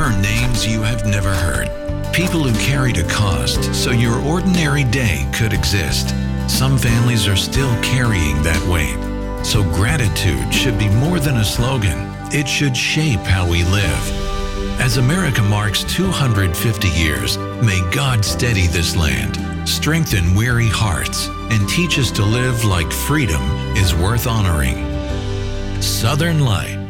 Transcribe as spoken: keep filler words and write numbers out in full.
are names you have never heard. People who carried a cost so your ordinary day could exist. Some families are still carrying that weight. So gratitude should be more than a slogan. It should shape how we live. As America marks two hundred fifty years, may God steady this land, strengthen weary hearts, and teach us to live like freedom is worth honoring. Southern Light.